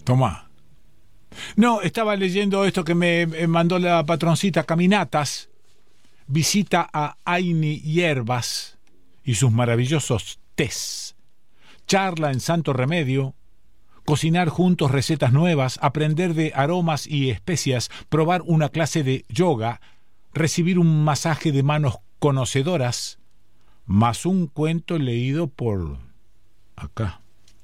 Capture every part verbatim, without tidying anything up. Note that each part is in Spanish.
Tomá. No, estaba leyendo esto que me mandó la patroncita, Caminatas. Visita a Aini Hierbas y sus maravillosos tés. Charla en Santo Remedio. Cocinar juntos recetas nuevas, aprender de aromas y especias, probar una clase de yoga, recibir un masaje de manos conocedoras, más un cuento leído por acá,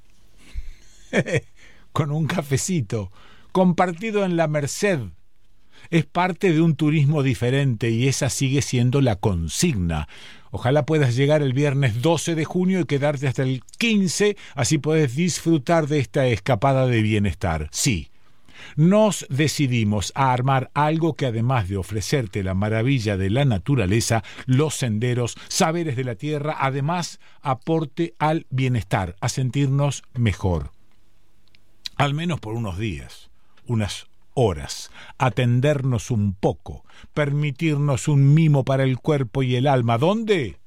con un cafecito, compartido en la Merced. Es parte de un turismo diferente y esa sigue siendo la consigna. Ojalá puedas llegar el viernes doce de junio y quedarte hasta el quince, así puedes disfrutar de esta escapada de bienestar. Sí, nos decidimos a armar algo que además de ofrecerte la maravilla de la naturaleza, los senderos, saberes de la tierra, además aporte al bienestar, a sentirnos mejor. Al menos por unos días, unas horas, atendernos un poco, permitirnos un mimo para el cuerpo y el alma. ¿Dónde?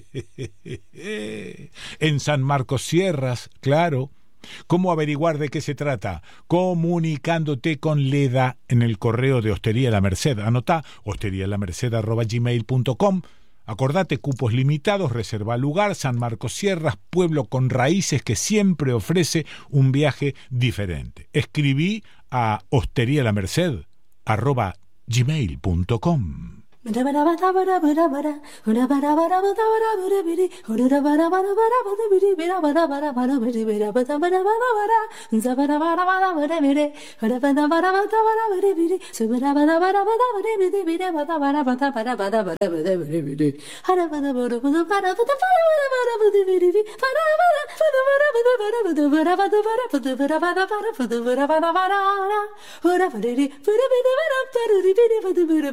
En San Marcos Sierras, claro. ¿Cómo averiguar de qué se trata? Comunicándote con Leda en el correo de Hostería La Merced. Anotá hosterialamerced arroba gmail punto com. Acordate, cupos limitados, reserva lugar, San Marcos Sierras, pueblo con raíces que siempre ofrece un viaje diferente. Escribí a hosterialamerced arroba gmail punto com.